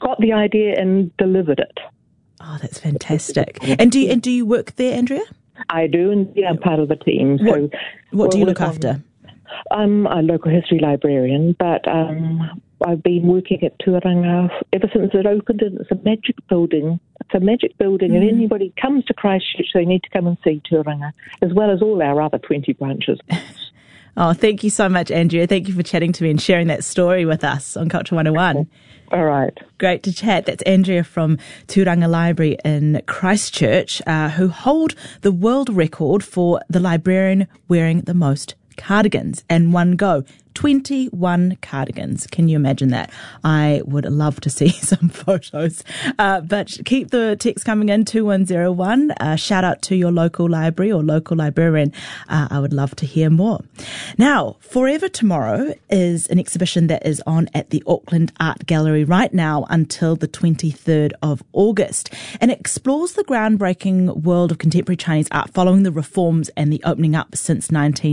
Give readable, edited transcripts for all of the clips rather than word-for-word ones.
got the idea and delivered it. Oh, that's fantastic. And do you work there, Andrea? I do, and I'm part of the team. What do you look after? I'm a local history librarian, but I've been working at Tuaranga ever since it opened, and it's a magic building. It's a magic building, and anybody comes to Christchurch, they need to come and see Tuaranga, as well as all our other 20 branches. Oh, thank you so much, Andrea. Thank you for chatting to me and sharing that story with us on Culture 101. All right. Great to chat. That's Andrea from Tuaranga Library in Christchurch, who hold the world record for the librarian wearing the most cardigans in one go. 21 cardigans. Can you imagine that? I would love to see some photos. But keep the text coming in, 2101. Shout out to your local library or local librarian. I would love to hear more. Now, Forever Tomorrow is an exhibition that is on at the Auckland Art Gallery right now until the 23rd of August. And it explores the groundbreaking world of contemporary Chinese art following the reforms and the opening up since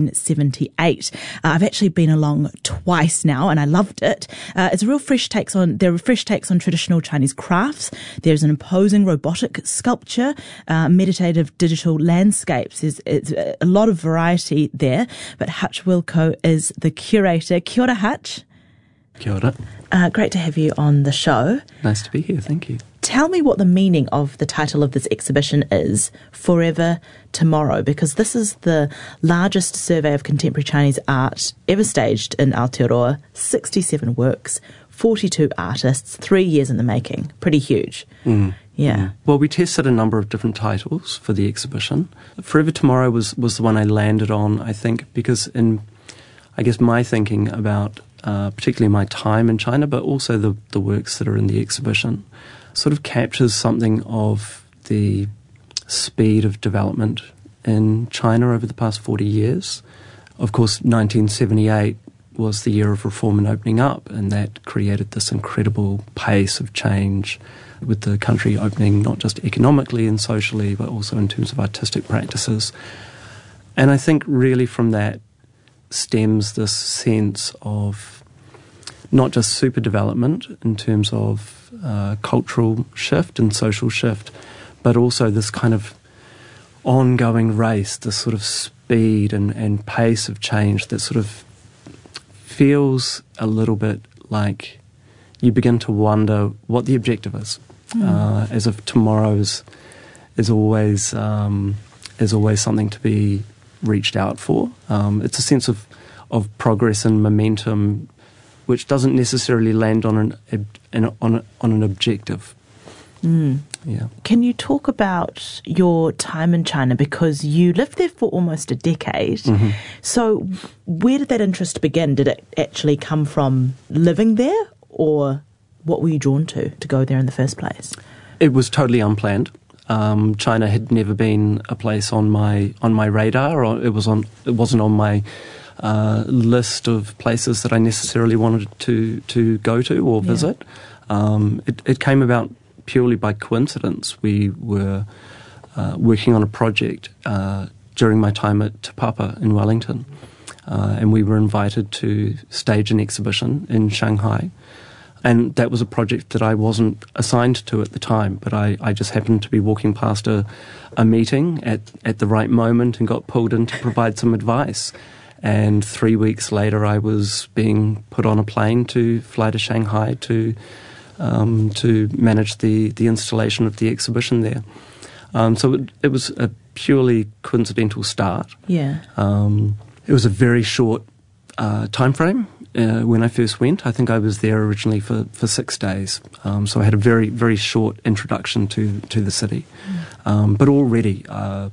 1978. I've actually been along twice now, and I loved it. It's a real fresh takes on traditional Chinese crafts. There's an imposing robotic sculpture, meditative digital landscapes. There's a lot of variety there. But Hutch Wilco is the curator. Kia ora, Hutch. Kia ora. Great to have you on the show. Nice to be here, thank you. Tell me what the meaning of the title of this exhibition is, Forever Tomorrow, because this is the largest survey of contemporary Chinese art ever staged in Aotearoa. 67 works, 42 artists, 3 years in the making. Pretty huge. Yeah. Well, we tested a number of different titles for the exhibition. Forever Tomorrow was the one I landed on, I think, because in, I guess, my thinking about particularly my time in China, but also the works that are in the exhibition, sort of captures something of the speed of development in China over the past 40 years. Of course, 1978 was the year of reform and opening up, and that created this incredible pace of change with the country opening not just economically and socially, but also in terms of artistic practices. And I think really from that stems this sense of not just super development in terms of cultural shift and social shift, but also this kind of ongoing race, this sort of speed and pace of change that sort of feels a little bit like you begin to wonder what the objective is, as if tomorrow is always something to be reached out for. It's a sense of progress and momentum, which doesn't necessarily land on an objective. Yeah. Can you talk about your time in China, because you lived there for almost a decade? So where did that interest begin? Did it actually come from living there, or what were you drawn to go there in the first place? It was totally unplanned. China had never been a place on my radar, or it wasn't on my list of places that I necessarily wanted to go to or visit. It came about purely by coincidence. We were working on a project during my time at Te Papa in Wellington, and we were invited to stage an exhibition in Shanghai. And that was a project that I wasn't assigned to at the time, but I just happened to be walking past a meeting at the right moment and got pulled in to provide some advice. And 3 weeks later, I was being put on a plane to fly to Shanghai to manage the installation of the exhibition there. So it was a purely coincidental start. Yeah. It was a very short time frame. When I first went, I think I was there originally for 6 days. So I had a very, very short introduction to the city. But already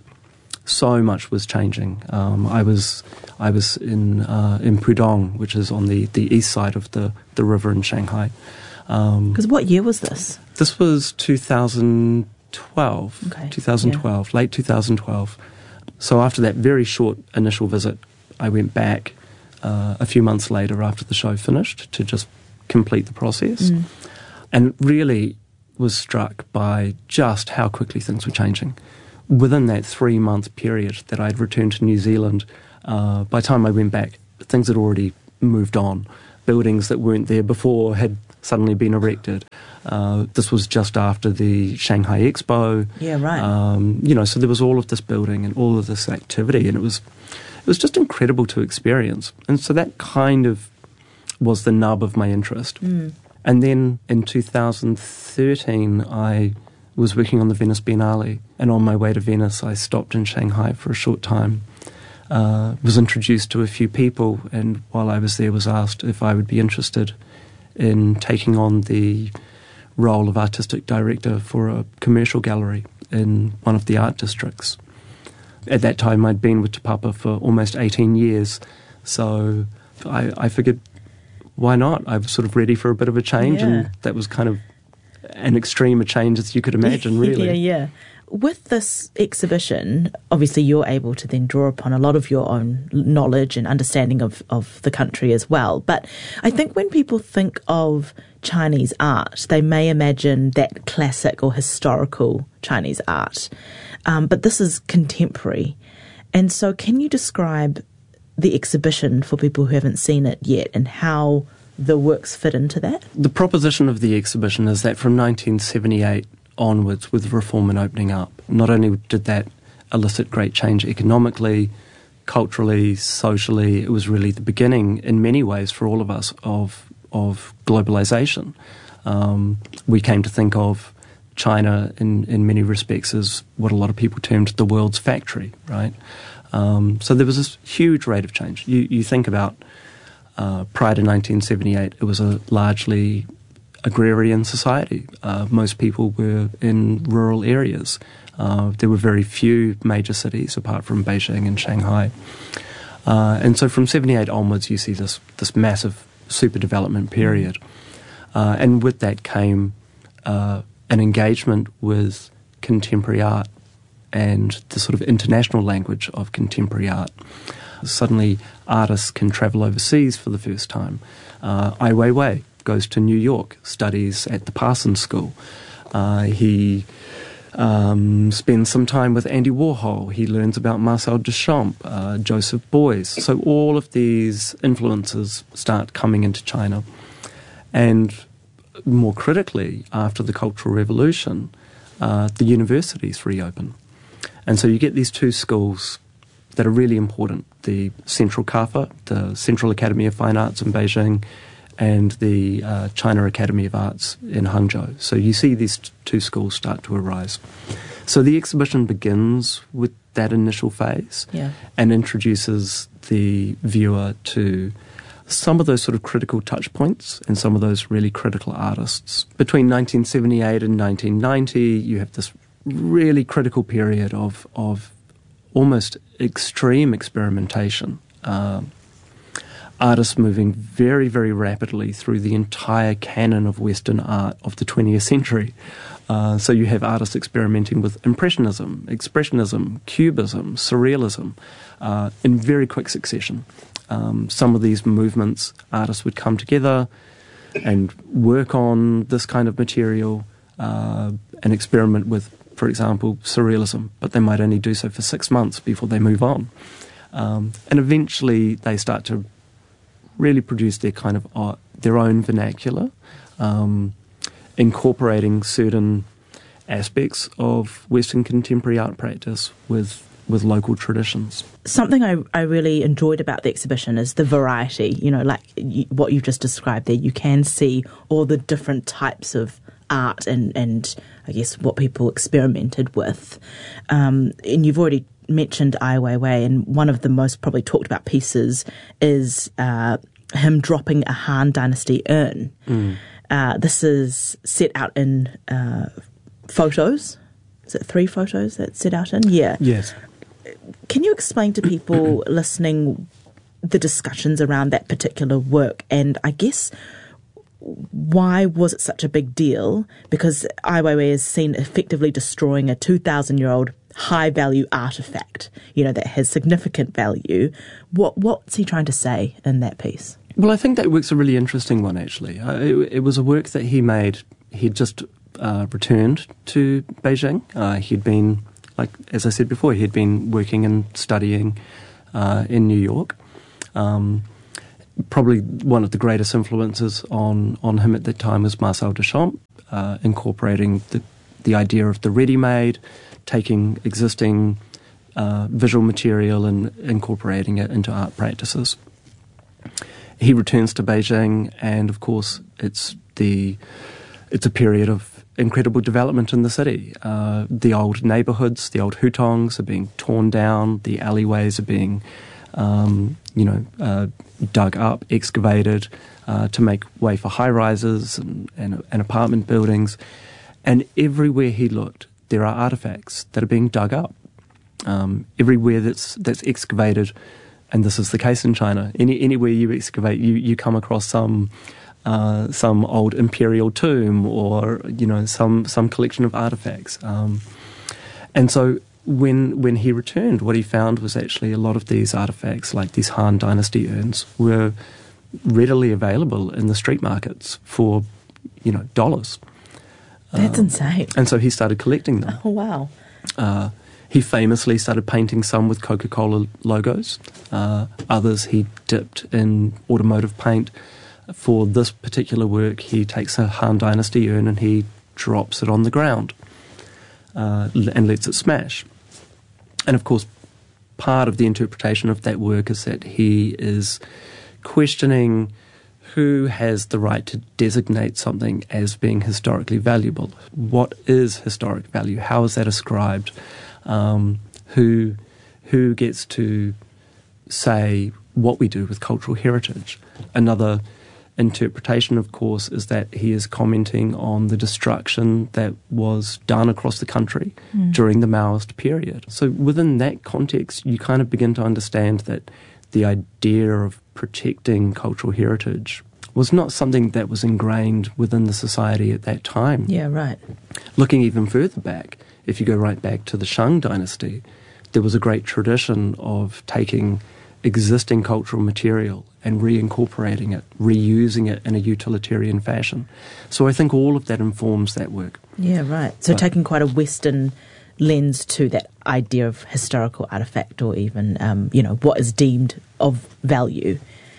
so much was changing. I was in Pudong, which is on the east side of the river in Shanghai. Because what year was this? This was 2012. Okay. 2012, late 2012. So after that very short initial visit, I went back a few months later after the show finished to just complete the process, and really was struck by just how quickly things were changing. Within that 3-month period that I'd returned to New Zealand, by the time I went back, things had already moved on. Buildings that weren't there before had suddenly been erected. This was just after the Shanghai Expo. Yeah, right. So there was all of this building and all of this activity, and it was just incredible to experience. And so that kind of was the nub of my interest. And then in 2013, I was working on the Venice Biennale, and on my way to Venice, I stopped in Shanghai for a short time. Was introduced to a few people, and while I was there was asked if I would be interested in taking on the role of artistic director for a commercial gallery in one of the art districts. At that time, I'd been with Te Papa for almost 18 years, so I figured, why not? I was sort of ready for a bit of a change, and that was kind of an extreme a change as you could imagine, really. Yeah. With this exhibition, obviously you're able to then draw upon a lot of your own knowledge and understanding of the country as well. But I think when people think of Chinese art, they may imagine that classic or historical Chinese art. But this is contemporary. And so can you describe the exhibition for people who haven't seen it yet and how the works fit into that? The proposition of the exhibition is that from 1978 onwards, with reform and opening up, not only did that elicit great change economically, culturally, socially, it was really the beginning in many ways for all of us of globalization. We came to think of China in many respects as what a lot of people termed the world's factory, right? So there was this huge rate of change. You think about prior to 1978, it was a largely agrarian society. Most people were in rural areas. There were very few major cities apart from Beijing and Shanghai. And so from 78 onwards, you see this massive super development period. And with that came an engagement with contemporary art and the sort of international language of contemporary art. Suddenly, artists can travel overseas for the first time. Ai Weiwei goes to New York, studies at the Parsons School. He spends some time with Andy Warhol. He learns about Marcel Duchamp, Joseph Beuys. So all of these influences start coming into China. And more critically, after the Cultural Revolution, the universities reopen. And so you get these two schools that are really important, the Central CAFA, the Central Academy of Fine Arts in Beijing, and the China Academy of Arts in Hangzhou. So you see these two schools start to arise. So the exhibition begins with that initial phase and introduces the viewer to some of those sort of critical touch points and some of those really critical artists. Between 1978 and 1990, you have this really critical period of almost extreme experimentation. Artists moving very, very rapidly through the entire canon of Western art of the 20th century. So you have artists experimenting with Impressionism, Expressionism, Cubism, Surrealism in very quick succession. Some of these movements, artists would come together and work on this kind of material and experiment with, for example, Surrealism, but they might only do so for 6 months before they move on. And eventually they start to really produce their kind of art, their own vernacular, incorporating certain aspects of Western contemporary art practice with local traditions. Something I really enjoyed about the exhibition is the variety, like what you've just described there. You can see all the different types of art and I guess what people experimented with. And you've already mentioned Ai Weiwei, and one of the most probably talked about pieces is him dropping a Han Dynasty urn. This is set out in photos. Is it 3 photos that's set out in? Yeah. Yes. Can you explain to people listening the discussions around that particular work, and I guess why was it such a big deal? Because Ai Weiwei is seen effectively destroying a 2,000-year-old high-value artefact, that has significant value. What's he trying to say in that piece? Well, I think that work's a really interesting one, actually. It was a work that he made. He'd just returned to Beijing. He'd been, as I said before, he'd been working and studying in New York. probably one of the greatest influences on him at that time was Marcel Duchamp, incorporating the idea of the ready-made, taking existing visual material and incorporating it into art practices. He returns to Beijing, and of course it's a period of incredible development in the city. The old neighbourhoods, the old hutongs are being torn down, the alleyways are being dug up, excavated to make way for high-rises and apartment buildings. And everywhere he looked, there are artefacts that are being dug up. Everywhere that's excavated, and this is the case in China, anywhere you excavate, you come across some old imperial tomb or some collection of artefacts. And so when he returned, what he found was actually a lot of these artefacts, like these Han Dynasty urns, were readily available in the street markets for dollars. That's insane. And so he started collecting them. Oh, wow. He famously started painting some with Coca-Cola logos. Others he dipped in automotive paint. For this particular work, he takes a Han Dynasty urn and he drops it on the ground and lets it smash. And of course, part of the interpretation of that work is that he is questioning who has the right to designate something as being historically valuable. What is historic value? How is that ascribed? Who gets to say what we do with cultural heritage? Another interpretation, of course, is that he is commenting on the destruction that was done across the country during the Maoist period. So within that context, you kind of begin to understand that the idea of protecting cultural heritage was not something that was ingrained within the society at that time. Yeah, right. Looking even further back, if you go right back to the Shang dynasty, there was a great tradition of taking existing cultural material and reincorporating it, reusing it in a utilitarian fashion. So I think all of that informs that work. Yeah, right. So taking quite a Western lens to that idea of historical artefact, or even, what is deemed of value.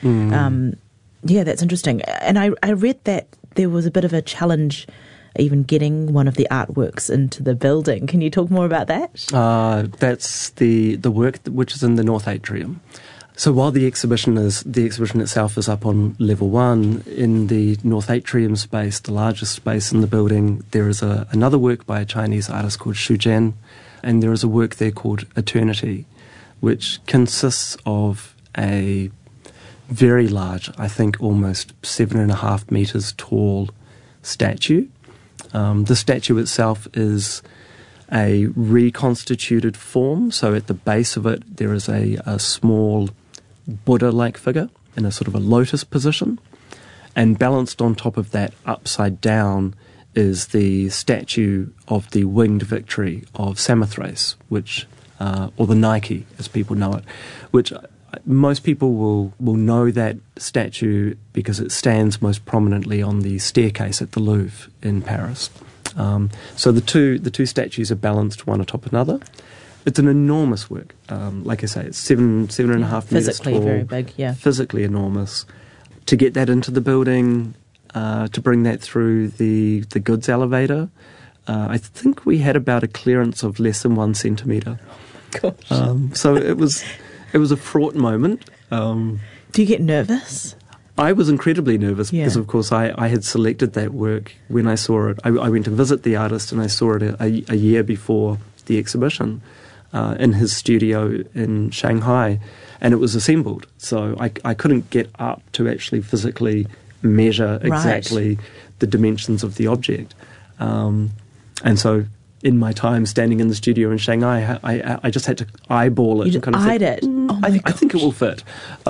Yeah, that's interesting. And I read that there was a bit of a challenge even getting one of the artworks into the building. Can you talk more about that? That's the work which is in the North Atrium. So while the exhibition itself is up on level 1, in the North Atrium space, the largest space in the building, there is another work by a Chinese artist called Xu Jian, and there is a work there called Eternity, which consists of a very large, I think almost 7.5 meters tall statue. The statue itself is a reconstituted form, so at the base of it there is a small Buddha-like figure in a sort of a lotus position, and balanced on top of that, upside down, is the statue of the winged victory of Samothrace, which, or the Nike as people know it, which most people will know that statue because it stands most prominently on the staircase at the Louvre in Paris. So the two statues are balanced one atop another. It's an enormous work. Like I say, it's 7.5 meters tall. Physically very big, yeah. Physically enormous. To get that into the building, to bring that through the goods elevator, I think we had about a clearance of less than 1 centimetre. Gosh. So it was a fraught moment. Do you get nervous? I was incredibly nervous because, of course, I had selected that work when I saw it. I went to visit the artist and I saw it a year before the exhibition in his studio in Shanghai, and it was assembled. So I couldn't get up to actually physically measure exactly the dimensions of the object. And so in my time standing in the studio in Shanghai, I just had to eyeball it. You just eyed it? I think it will fit.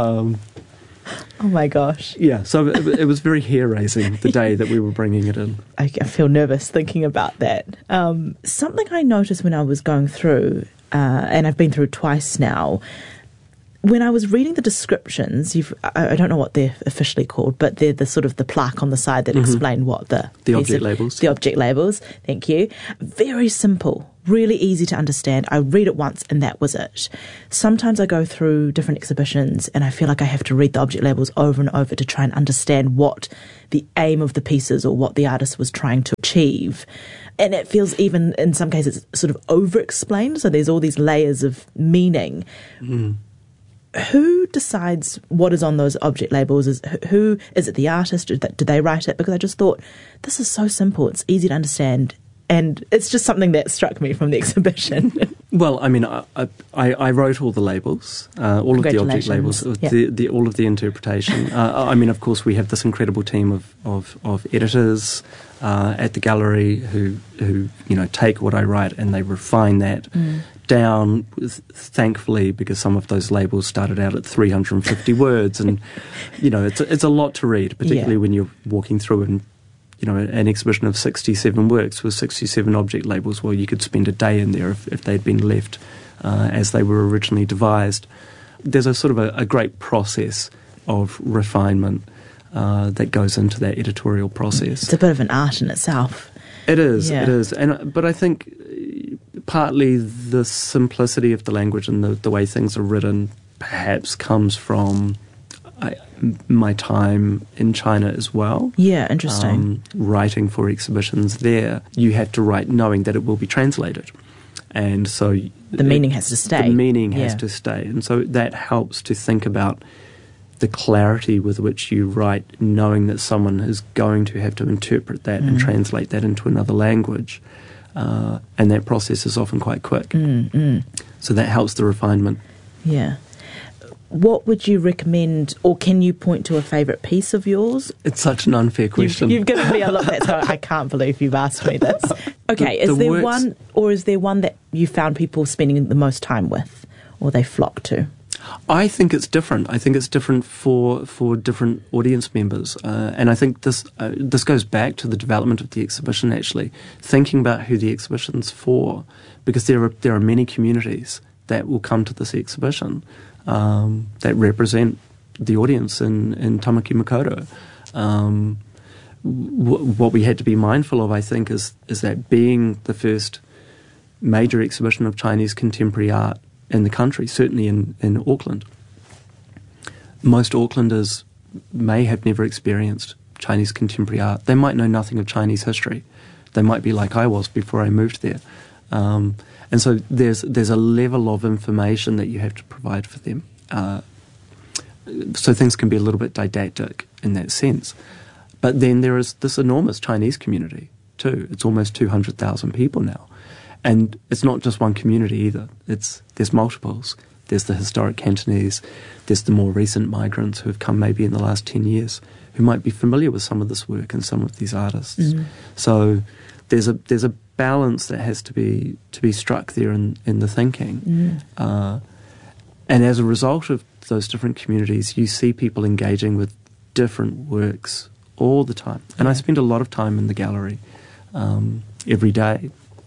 Oh my gosh. Yeah, so it was very hair-raising the day that we were bringing it in. I feel nervous thinking about that. Something I noticed when I was going through, and I've been through twice now, when I was reading the descriptions, I don't know what they're officially called, but they're the sort of the plaque on the side that explain what the object labels. The object labels, thank you. Very simple. really easy to understand. I read it once and that was it. Sometimes I go through different exhibitions and I feel like I have to read the object labels over and over to try and understand what the aim of the piece is or what the artist was trying to achieve. And it feels even in some cases sort of over-explained. So there's all these layers of meaning. Mm. Who decides what is on those object labels? Is it the artist? Do they write it? Because I just thought, this is so simple. It's easy to understand. And it's just something that struck me from the exhibition. Well, I mean, I wrote all the labels, all of the object labels, yeah. all of the interpretation. I mean, of course, we have this incredible team of editors at the gallery who take what I write and they refine that down. Thankfully, because some of those labels started out at 350 words, and it's a lot to read, particularly when you're walking through and. An exhibition of 67 works with 67 object labels. Well, you could spend a day in there if they'd been left as they were originally devised. There's a sort of a great process of refinement that goes into that editorial process. It's a bit of an art in itself. It is, yeah. It is. But I think partly the simplicity of the language and the way things are written perhaps comes from my time in China as well. Yeah, interesting. Writing for exhibitions there, you have to write knowing that it will be translated. And so the meaning has to stay. The meaning has to stay. And so that helps to think about the clarity with which you write, knowing that someone is going to have to interpret that and translate that into another language. And that process is often quite quick. So that helps the refinement. Yeah. What would you recommend, or can you point to a favourite piece of yours? It's such an unfair question. You've given me a lot of that, so I can't believe you've asked me this. Okay, is there one that you found people spending the most time with, or they flock to? I think it's different. I think it's different for different audience members, and I think this goes back to the development of the exhibition. Actually, thinking about who the exhibition's for, because there are many communities that will come to this exhibition. That represent the audience in Tamaki Makaurau. What we had to be mindful of, I think, is that being the first major exhibition of Chinese contemporary art in the country, certainly in Auckland, most Aucklanders may have never experienced Chinese contemporary art. They might know nothing of Chinese history. They might be like I was before I moved there. And so there's a level of information that you have to provide for them. So things can be a little bit didactic in that sense. But then there is this enormous Chinese community too. It's almost 200,000 people now. And it's not just one community either. There's multiples. There's the historic Cantonese. There's the more recent migrants who have come maybe in the last 10 years who might be familiar with some of this work and some of these artists. So there's a balance that has to be struck there in the thinking. And as a result of those different communities, you see people engaging with different works all the time. And I spend a lot of time in the gallery every day.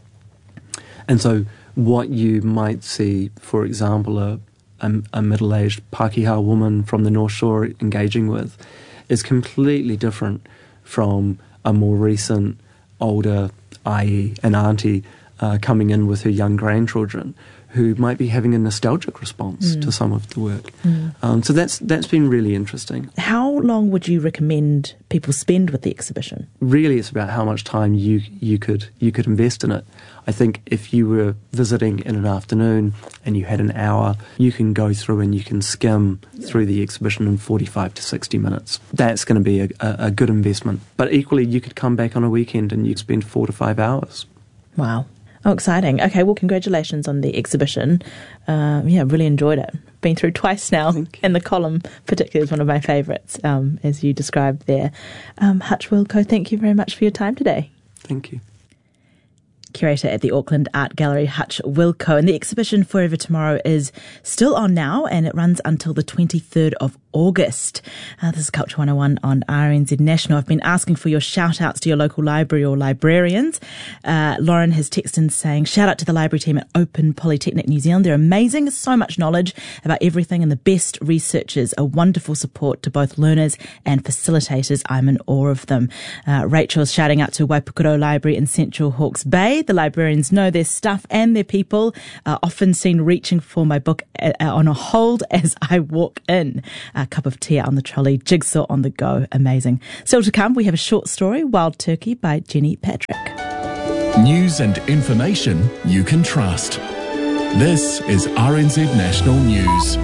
And so what you might see, for example, a middle-aged Pākehā woman from the North Shore engaging with is completely different from a more recent, older, i.e. an auntie coming in with her young grandchildren who might be having a nostalgic response to some of the work. So that's been really interesting. How long would you recommend people spend with the exhibition? Really, it's about how much time you could invest in it. I think if you were visiting in an afternoon and you had an hour, you can go through and you can skim through the exhibition in 45 to 60 minutes. That's going to be a good investment. But equally, you could come back on a weekend and you spend 4 to 5 hours. Wow. Oh, exciting. Okay, well, congratulations on the exhibition. Really enjoyed it. Been through twice now, and the column particularly is one of my favourites, as you described there. Hutch Wilco, thank you very much for your time today. Thank you. Curator at the Auckland Art Gallery, Hutch Wilco. And the exhibition Forever Tomorrow is still on now, and it runs until the 23rd of August. This is Culture 101 on RNZ National. I've been asking for your shout-outs to your local library or librarians. Lauren has texted in saying, shout out to the library team at Open Polytechnic New Zealand. They're amazing, so much knowledge about everything, and the best researchers, a wonderful support to both learners and facilitators. I'm in awe of them. Rachel's shouting out to Waipukuro Library in Central Hawke's Bay. The librarians know their stuff and their people, often seen reaching for my book on a hold as I walk in. A cup of tea on the trolley, jigsaw on the go. Amazing. Still to come, we have a short story, Wild Turkey by Jenny Patrick. News and information you can trust. This is RNZ National News.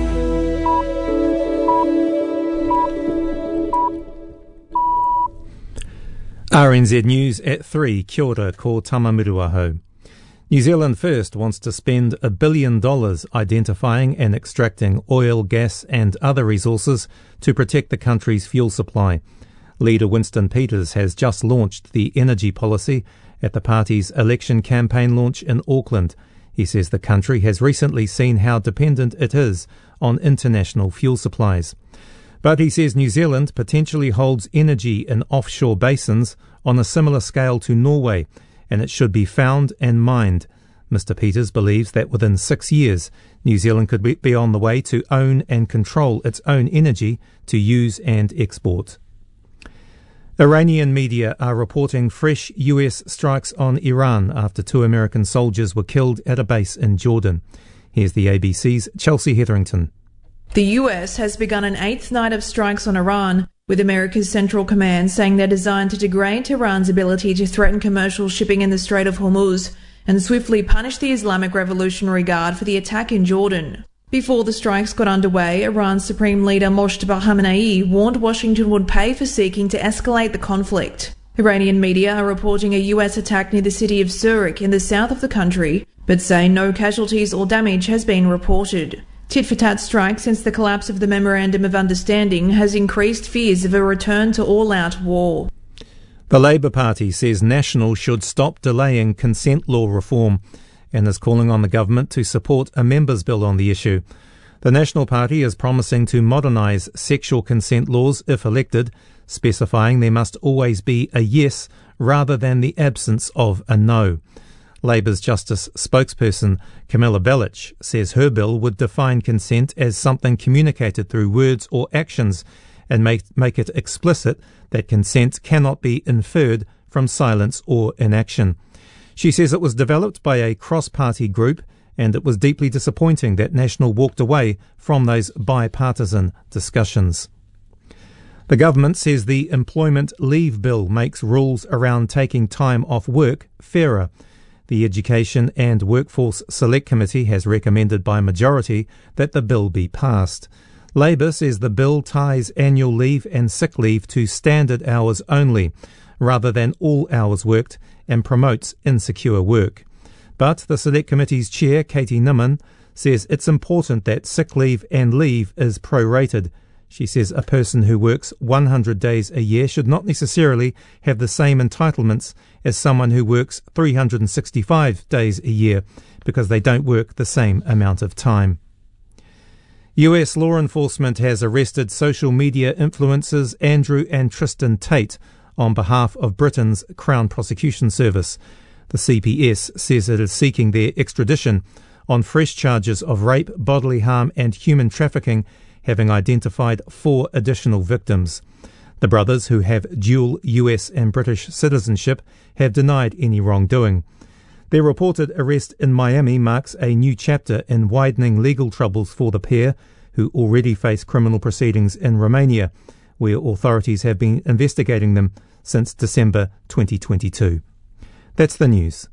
RNZ News at 3, kia ora, ko Tamamiruaho. New Zealand First wants to spend $1 billion identifying and extracting oil, gas and other resources to protect the country's fuel supply. Leader Winston Peters has just launched the energy policy at the party's election campaign launch in Auckland. He says the country has recently seen how dependent it is on international fuel supplies. But he says New Zealand potentially holds energy in offshore basins on a similar scale to Norway, and it should be found and mined. Mr. Peters believes that within 6 years, New Zealand could be on the way to own and control its own energy to use and export. Iranian media are reporting fresh US strikes on Iran after 2 American soldiers were killed at a base in Jordan. Here's the ABC's Chelsea Hetherington. The US has begun an 8th night of strikes on Iran, with America's Central Command saying they're designed to degrade Iran's ability to threaten commercial shipping in the Strait of Hormuz and swiftly punish the Islamic Revolutionary Guard for the attack in Jordan. Before the strikes got underway, Iran's Supreme Leader Moshtaba Khamenei warned Washington would pay for seeking to escalate the conflict. Iranian media are reporting a US attack near the city of Zurich in the south of the country, but say no casualties or damage has been reported. Tit-for-tat strikes since the collapse of the Memorandum of Understanding has increased fears of a return to all-out war. The Labour Party says National should stop delaying consent law reform and is calling on the government to support a members' bill on the issue. The National Party is promising to modernise sexual consent laws if elected, specifying there must always be a yes rather than the absence of a no. Labour's Justice spokesperson Camilla Bellich says her bill would define consent as something communicated through words or actions and make it explicit that consent cannot be inferred from silence or inaction. She says it was developed by a cross-party group and it was deeply disappointing that National walked away from those bipartisan discussions. The government says the Employment Leave Bill makes rules around taking time off work fairer. The Education and Workforce Select Committee has recommended by majority that the bill be passed. Labour says the bill ties annual leave and sick leave to standard hours only, rather than all hours worked, and promotes insecure work. But the Select Committee's chair, Katie Nimmin, says it's important that sick leave and leave is prorated. She says a person who works 100 days a year should not necessarily have the same entitlements as someone who works 365 days a year because they don't work the same amount of time. US law enforcement has arrested social media influencers Andrew and Tristan Tate on behalf of Britain's Crown Prosecution Service. The CPS says it is seeking their extradition on fresh charges of rape, bodily harm and human trafficking, having identified 4 additional victims. The brothers, who have dual US and British citizenship, have denied any wrongdoing. Their reported arrest in Miami marks a new chapter in widening legal troubles for the pair, who already face criminal proceedings in Romania, where authorities have been investigating them since December 2022. That's the news.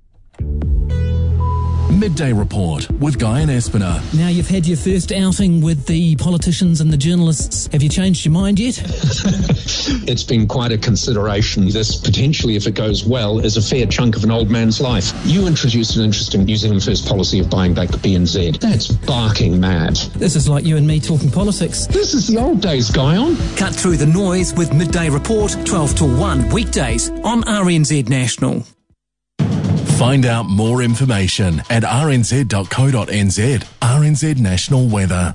Midday Report with Guy and Espiner. Now you've had your first outing with the politicians and the journalists. Have you changed your mind yet? It's been quite a consideration. This potentially, if it goes well, is a fair chunk of an old man's life. You introduced an interesting New Zealand First policy of buying back the BNZ. That's barking mad. This is like you and me talking politics. This is the old days, Guy on. Cut through the noise with Midday Report, 12 to 1 weekdays on RNZ National. Find out more information at rnz.co.nz. RNZ National Weather.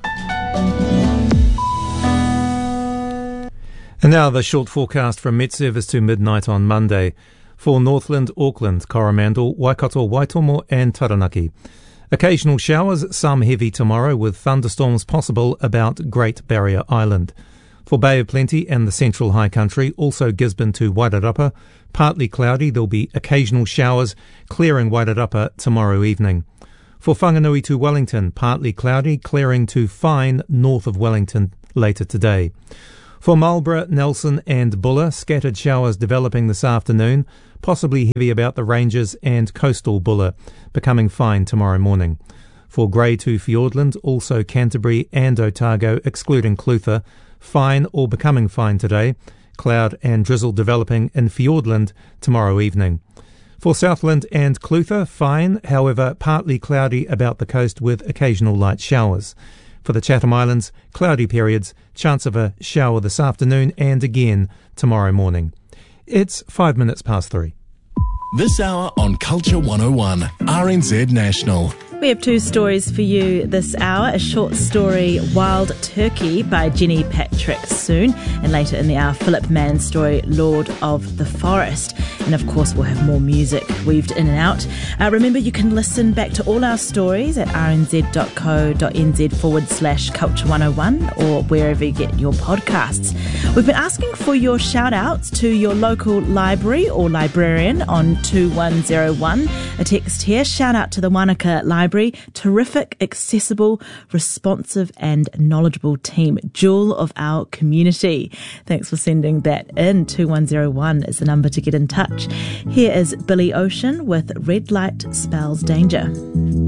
And now the short forecast from Met Service to midnight on Monday for Northland, Auckland, Coromandel, Waikato, Waitomo and Taranaki. Occasional showers, some heavy tomorrow with thunderstorms possible about Great Barrier Island. For Bay of Plenty and the Central High Country, also Gisborne to Wairarapa, partly cloudy, there'll be occasional showers, clearing Wairarapa tomorrow evening. For Whanganui to Wellington, partly cloudy, clearing to fine north of Wellington later today. For Marlborough, Nelson and Buller, scattered showers developing this afternoon, possibly heavy about the ranges and coastal Buller, becoming fine tomorrow morning. For Grey to Fiordland, also Canterbury and Otago, excluding Clutha, fine or becoming fine today, cloud and drizzle developing in Fiordland tomorrow evening. For Southland and Clutha, fine, however partly cloudy about the coast with occasional light showers. For the Chatham Islands, cloudy periods, chance of a shower this afternoon and again tomorrow morning. It's 5 minutes past 3. This hour on Culture 101, RNZ National. We have two stories for you this hour. A short story, Wild Turkey, by Jenny Patrick Soon. And later in the hour, Philip Mann's story, Lord of the Forest. And of course, we'll have more music weaved in and out. Remember, you can listen back to all our stories at rnz.co.nz/Culture 101 or wherever you get your podcasts. We've been asking for your shout-outs to your local library or librarian on 2101. A text here, shout out to the Wanaka Library. Terrific, accessible, responsive and knowledgeable team. Jewel of our community. Thanks for sending that in. 2101 is the number to get in touch. Here is Billy Ocean with Red Light Spells Danger.